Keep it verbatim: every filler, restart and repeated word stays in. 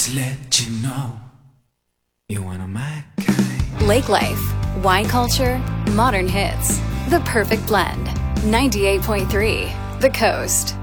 Just let you know you're one of my kind. Lake Life, wine culture, modern hits. The perfect blend. ninety-eight point three, The Coast.